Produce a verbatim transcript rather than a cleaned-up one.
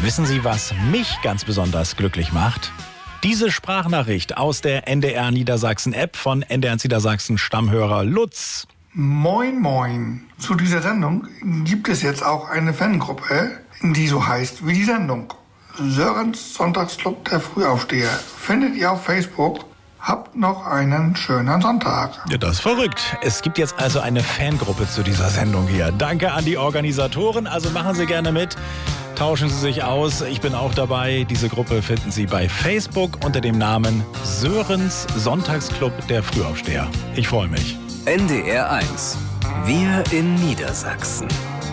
Wissen Sie, was mich ganz besonders glücklich macht? Diese Sprachnachricht aus der N D R Niedersachsen-App von N D R Niedersachsen Stammhörer Lutz. Moin, moin. Zu dieser Sendung gibt es jetzt auch eine Fangruppe, die so heißt wie die Sendung. Sörens Sonntagsclub der Frühaufsteher. Findet ihr auf Facebook. Habt noch einen schönen Sonntag. Ja, das ist verrückt. Es gibt jetzt also eine Fangruppe zu dieser Sendung hier. Danke an die Organisatoren. Also machen Sie gerne mit. Tauschen Sie sich aus. Ich bin auch dabei. Diese Gruppe finden Sie bei Facebook unter dem Namen Sörens Sonntagsclub der Frühaufsteher. Ich freue mich. N D R eins. Wir in Niedersachsen.